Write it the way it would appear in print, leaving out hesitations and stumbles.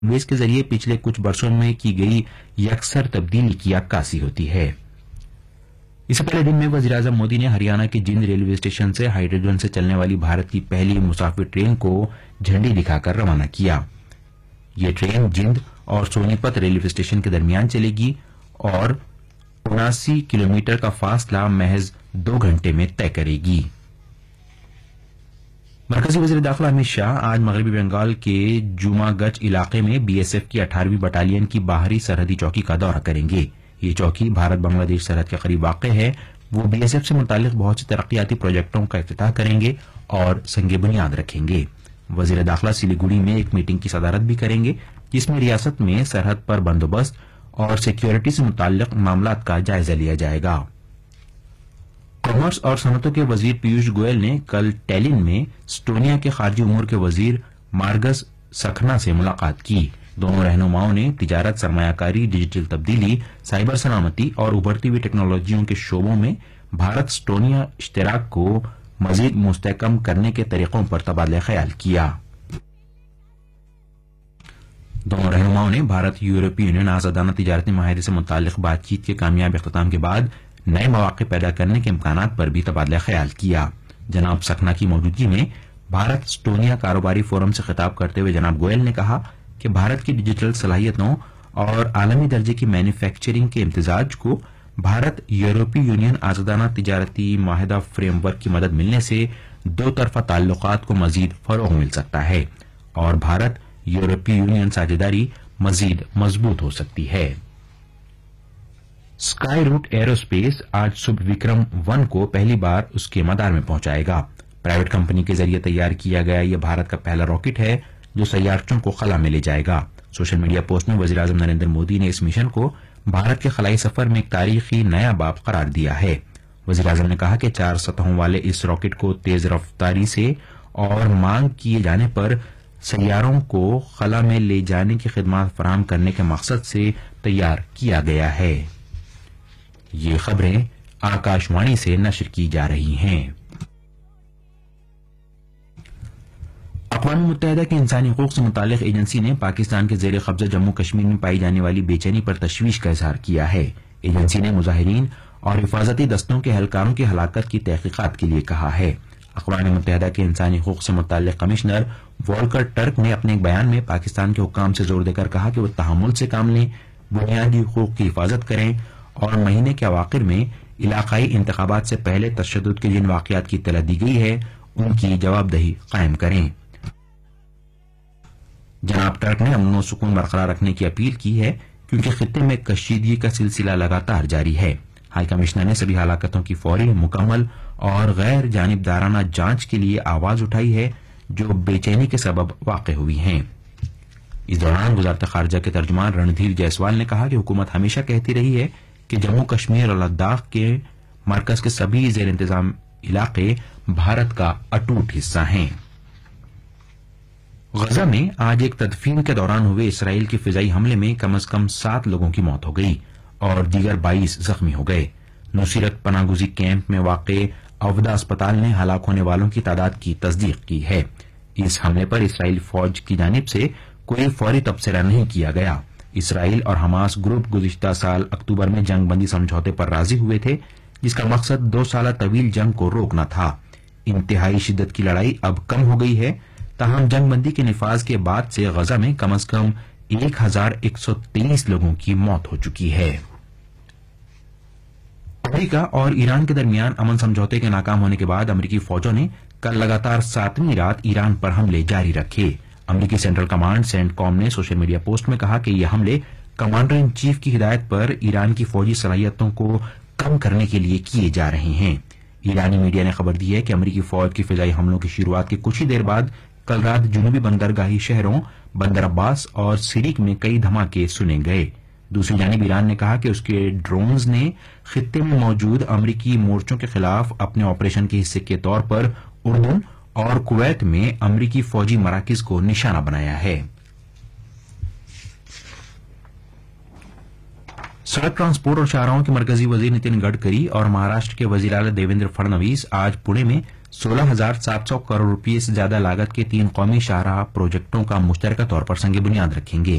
ویز کے ذریعے پچھلے کچھ برسوں میں کی گئی یکسر تبدیلی کی عکاسی ہوتی ہے۔ اس سے پہلے دن میں وزیراعظم مودی نے ہریانہ کے جند ریلوے اسٹیشن سے ہائیڈروجن سے چلنے والی بھارت کی پہلی مسافر ٹرین کو جھنڈی دکھا کر روانہ کیا۔ یہ ٹرین جند اور سونی پت ریلوے اسٹیشن کے درمیان چلے گی اور 79 کلومیٹر کا فاصلہ محض 2 گھنٹے میں طے کرے گی۔ مرکزی وزیر داخلہ امت شاہ آج مغربی بنگال کے جوما گچھ علاقے میں بی ایس ایف کی 18ویں بٹالین کی باہری سرحدی چوکی کا دورہ کریں گے۔ یہ چوکی بھارت بنگلہ دیش سرحد کے قریب واقع ہے۔ وہ بی ایس ایف سے متعلق بہت سے ترقیاتی پروجیکٹوں کا افتتاح کریں گے اور سنگ بنیاد رکھیں گے۔ وزیر داخلہ سلیگوڑی میں ایک میٹنگ کی صدارت بھی کریں گے جس میں ریاست میں سرحد پر بندوبست اور سیکیورٹی سے متعلق معاملات کا جائزہ لیا جائے گا۔ کامرس اور صنعتوں کے وزیر پیوش گوئل نے کل ٹیلن میں اسٹونیا کے خارجی امور کے وزیر مارگس سکھنا سے ملاقات کی۔ دونوں رہنماؤں نے تجارت، سرمایہ کاری، ڈیجیٹل تبدیلی، سائبر سلامتی اور ابھرتی ہوئی ٹیکنالوجیوں کے شعبوں میں بھارت اسٹونیا اشتراک کو مزید مستحکم کرنے کے طریقوں پر تبادلہ خیال کیا۔ دونوں رہنماؤں نے بھارت یورپی یونین آزادانہ تجارتی معاہدے سے متعلق بات چیت کے کامیاب اختتام کے بعد نئے مواقع پیدا کرنے کے امکانات پر بھی تبادلہ خیال کیا۔ جناب سکھنا کی موجودگی میں بھارت اسٹونیا کاروباری فورم سے خطاب کرتے ہوئے جناب گوئل نے کہا کہ بھارت کی ڈیجیٹل صلاحیتوں اور عالمی درجے کی مینوفیکچرنگ کے امتزاج کو بھارت یورپی یونین آزادانہ تجارتی معاہدہ فریم ورک کی مدد ملنے سے دو طرفہ تعلقات کو مزید فروغ مل سکتا ہے اور بھارت یورپی یونین ساجھیداری مزید مضبوط ہو سکتی ہے۔ اسکائی روٹ ایرو اسپیس آج صبح وکرم 1 کو پہلی بار اس کے مدار میں پہنچائے گا۔ پرائیویٹ کمپنی کے ذریعے تیار کیا گیا یہ بھارت کا پہلا راکٹ ہے جو سیارچوں کو خلا میں لے جائے گا۔ سوشل میڈیا پوسٹ میں وزیراعظم نریندر مودی نے اس مشن کو بھارت کے خلائی سفر میں ایک تاریخی نیا باب قرار دیا ہے۔ وزیراعظم نے کہا کہ 4 سطحوں والے اس راکٹ کو تیز رفتاری سے اور مانگ کیے جانے پر سیاروں کو خلا میں لے جانے کی خدمات فراہم کرنے کے مقصد سے تیار کیا گیا ہے۔ یہ خبریں آکاشوانی سے نشر کی جا رہی ہیں۔ اقوام متحدہ کی انسانی حقوق سے متعلق ایجنسی نے پاکستان کے زیر قبضہ جموں کشمیر میں پائی جانے والی بے چینی پر تشویش کا اظہار کیا ہے۔ ایجنسی نے مظاہرین اور حفاظتی دستوں کے اہلکاروں کی ہلاکت کی تحقیقات کے لیے کہا ہے۔ اقوام متحدہ کے انسانی حقوق سے متعلق کمشنر وولکر ٹرک نے اپنے ایک بیان میں پاکستان کے حکام سے زور دے کر کہا کہ وہ تحمل سے کام لیں، بنیادی حقوق کی حفاظت کریں اور مہینے کے اواخر میں علاقائی انتخابات سے پہلے تشدد کے جن واقعات کی اطلاع دی گئی ہے ان کی جواب دہی قائم کریں۔ جناب ٹرک نے امن و سکون برقرار رکھنے کی اپیل کی ہے کیونکہ خطے میں کشیدگی کا سلسلہ لگاتار جاری ہے۔ ہائی کمشنر نے سبھی ہلاکتوں کی فوری، مکمل اور غیر جانبدارانہ جانچ کے لیے آواز اٹھائی ہے جو بے چینی کے سبب واقع ہوئی ہیں۔ اس دوران وزارت خارجہ کے ترجمان رندھیر جیسوال نے کہا کہ حکومت ہمیشہ کہتی رہی ہے کہ جموں کشمیر اور لداخ کے مرکز کے سبھی زیر انتظام علاقے بھارت کا اٹوٹ حصہ ہیں۔ غزہ میں آج ایک تدفین کے دوران ہوئے اسرائیل کے فضائی حملے میں کم از کم 7 لوگوں کی موت ہو گئی اور دیگر 22 زخمی ہو گئے۔ نصیرت پناہ گزی کیمپ میں واقع اودا اسپتال نے ہلاک ہونے والوں کی تعداد کی تصدیق کی ہے۔ اس حملے پر اسرائیل فوج کی جانب سے کوئی فوری تبصرہ نہیں کیا گیا۔ اسرائیل اور حماس گروپ گزشتہ سال اکتوبر میں جنگ بندی سمجھوتے پر راضی ہوئے تھے جس کا مقصد 2 سالہ طویل جنگ کو روکنا تھا۔ انتہائی شدت کی لڑائی اب کم ہو گئی ہے، تاہم جنگ بندی کے نفاذ کے بعد سے غزہ میں کم از کم 1123 لوگوں کی موت ہو چکی ہے۔ امریکہ اور ایران کے درمیان امن سمجھوتے کے ناکام ہونے کے بعد امریکی فوجوں نے کل لگاتار 7ویں رات ایران پر حملے جاری رکھے۔ امریکی سینٹرل کمانڈ سینٹ کام نے سوشل میڈیا پوسٹ میں کہا کہ یہ حملے کمانڈر ان چیف کی ہدایت پر ایران کی فوجی صلاحیتوں کو کم کرنے کے لیے کیے جا رہے ہیں۔ ایرانی میڈیا نے خبر دی ہے کہ امریکی فوج کی فضائی حملوں کی شروعات کے کچھ ہی دیر بعد کل رات جنوبی بندرگاہی شہروں بندر عباس اور سریک میں کئی دھماکے سنے گئے۔ دوسری جانب ایران نے کہا کہ اس کے ڈرونز نے خطے میں موجود امریکی مورچوں کے خلاف اپنے آپریشن کے حصے کے طور پر اردن اور کویت میں امریکی فوجی مراکز کو نشانہ بنایا ہے۔ سڑک ٹرانسپورٹ اور شاہراہوں کے مرکزی وزیر نتن گڈکری اور مہاراشٹر کے وزیر اعلی دیویندر فڈنویس آج پونے میں 16,700 करोड़ रुपये से ज्यादा लागत के 3 कौमी शाहराह प्रोजेक्टों का मुश्तरका तौर पर संग बुनियाद रखेंगे।